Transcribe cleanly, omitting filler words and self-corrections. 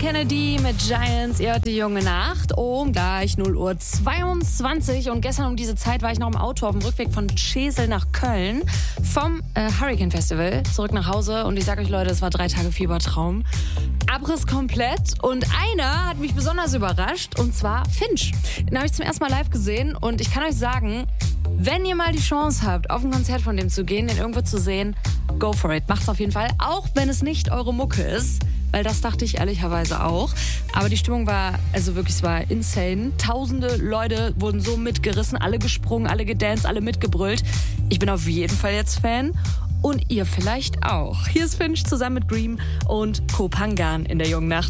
Kennedy mit Giants. Ihr hört die junge Nacht um gleich 0:22 Uhr. Und gestern um diese Zeit war ich noch im Auto auf dem Rückweg von Schesel nach Köln vom Hurricane Festival zurück nach Hause. Und ich sage euch, Leute, es war 3 Tage Fiebertraum. Abriss komplett. Und einer hat mich besonders überrascht, und zwar Finch. Den habe ich zum ersten Mal live gesehen. Und ich kann euch sagen, wenn ihr mal die Chance habt, auf ein Konzert von dem zu gehen, den irgendwo zu sehen, go for it. Macht's auf jeden Fall, auch wenn es nicht eure Mucke ist. Weil das dachte ich ehrlicherweise auch. Aber die Stimmung war, also wirklich, es war insane. Tausende Leute wurden so mitgerissen, alle gesprungen, alle gedanced, alle mitgebrüllt. Ich bin auf jeden Fall jetzt Fan. Und ihr vielleicht auch. Hier ist Finch zusammen mit Dream und Kopangan in der jungen Nacht.